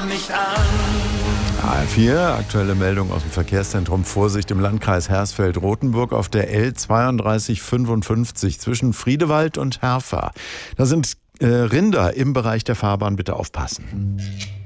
Fahrbahn nicht an. A4, aktuelle Meldung aus dem Verkehrszentrum. Vorsicht im Landkreis Hersfeld-Rotenburg auf der L3255 zwischen Friedewald und Herfa. Da sind Rinder im Bereich der Fahrbahn, bitte aufpassen.